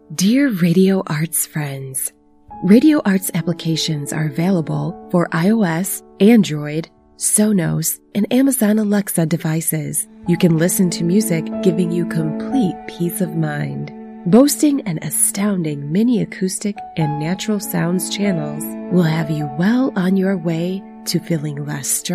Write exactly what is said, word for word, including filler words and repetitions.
Dear Radio Arts friends, Radio Arts applications are available for iOS, Android, Sonos, and Amazon Alexa devices. You can listen to music giving you complete peace of mind. Boasting an astounding mini acoustic and natural sounds channels will have you well on your way to feeling less stressed